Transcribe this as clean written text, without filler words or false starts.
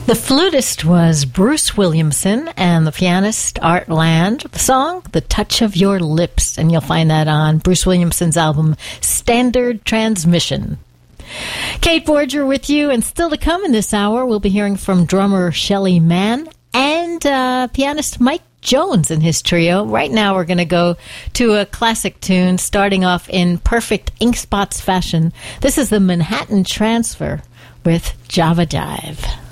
The flutist was Bruce Williamson and the pianist Art Land. The song, The Touch of Your Lips, and you'll find that on Bruce Williamson's album Standard Transmission. Kate Borger with you, and still to come in this hour, we'll be hearing from drummer Shelly Mann and pianist Mike Jones and his trio. Right now we're going to go to a classic tune, starting off in perfect Ink Spots fashion. This is the Manhattan Transfer with Java Jive.